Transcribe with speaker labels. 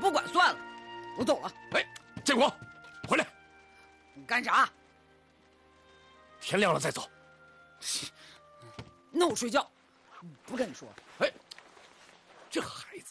Speaker 1: 不管算了，我走了。
Speaker 2: 哎，建国，回来！
Speaker 1: 你干啥？
Speaker 2: 天亮了再走。
Speaker 1: 那我睡觉，不跟你说。
Speaker 2: 哎，这孩子。